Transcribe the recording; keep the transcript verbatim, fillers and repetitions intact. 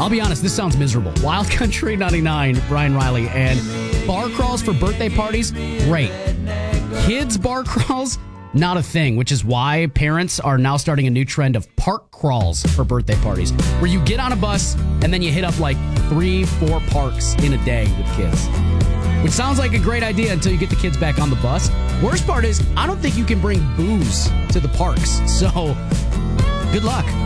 I'll be honest, this sounds miserable. Wild Country ninety-nine, Brian Riley, and bar crawls for birthday parties, great. Kids bar crawls, not a thing, which is why parents are now starting a new trend of park crawls for birthday parties, where you get on a bus and then you hit up like three, four parks in a day with kids. Which sounds like a great idea until you get the kids back on the bus. Worst part is, I don't think you can bring booze to the parks. So, good luck.